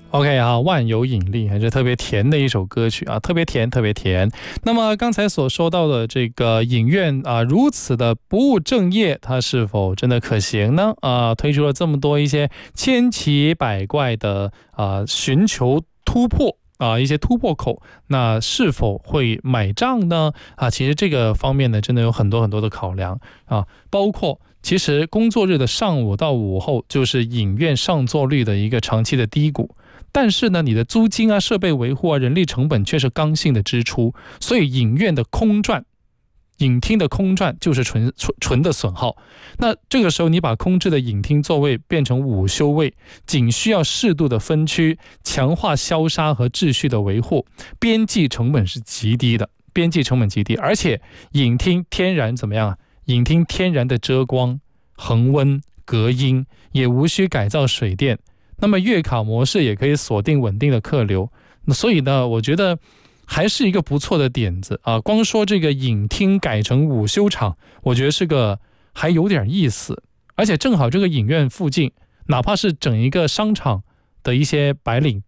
OK 啊，万有引力还是特别甜的一首歌曲啊，特别甜，特别甜。那么刚才所说到的这个影院啊，如此的不务正业，它是否真的可行呢？推出了这么多一些千奇百怪的寻求突破。一些突破口，那是否会买账呢？其实这个方面呢，真的有很多很多的考量包括其实工作日的上午到午后就是影院上座率的一个长期的低谷，但是呢，你的租金设备维护人力成本却是刚性的支出，所以影院的空转。影厅的空转就是纯的损耗，那这个时候你把空置的影厅座位变成午休位，仅需要适度的分区，强化消杀和秩序的维护，边际成本是极低的，而且影厅天然怎么样影厅天然的遮光、恒温、隔音，也无需改造水电，那么月卡模式也可以锁定稳定的客流，那所以呢，我觉得还是一个不错的点子光说这个影厅改成午休场，我觉得是个还有点意思，而且正好这个影院附近，哪怕是整一个商场的一些白领